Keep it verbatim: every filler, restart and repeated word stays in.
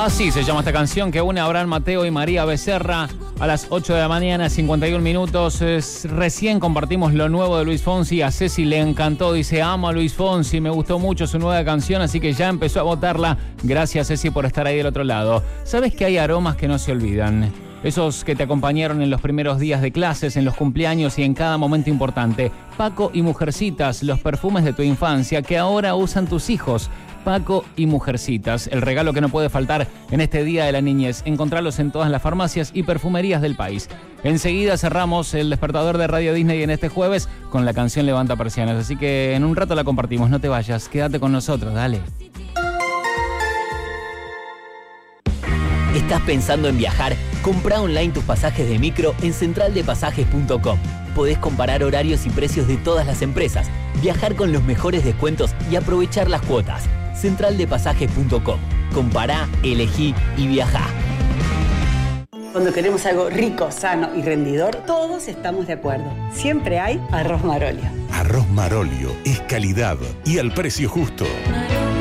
Así se llama esta canción que une a Abraham Mateo y María Becerra a las ocho de la mañana, cincuenta y un minutos. Es, recién compartimos lo nuevo de Luis Fonsi. A Ceci le encantó, dice, amo a Luis Fonsi, me gustó mucho su nueva canción, así que ya empezó a votarla. Gracias, Ceci, por estar ahí del otro lado. ¿Sabes que hay aromas que no se olvidan? Esos que te acompañaron en los primeros días de clases, en los cumpleaños y en cada momento importante. Paco y Mujercitas, los perfumes de tu infancia que ahora usan tus hijos. Paco y Mujercitas, el regalo que no puede faltar en este Día de la Niñez. Encontralos en todas las farmacias y perfumerías del país. Enseguida cerramos el despertador de Radio Disney en este jueves con la canción Levanta Persianas. Así que en un rato la compartimos, no te vayas, quédate con nosotros, dale. ¿Estás pensando en viajar? Comprá online tus pasajes de micro en central de pasajes punto com. Podés comparar horarios y precios de todas las empresas, viajar con los mejores descuentos y aprovechar las cuotas. central de pasajes punto com. Compará, elegí y viajá. Cuando queremos algo rico, sano y rendidor, todos estamos de acuerdo. Siempre hay Arroz Marolio. Arroz Marolio es calidad y al precio justo.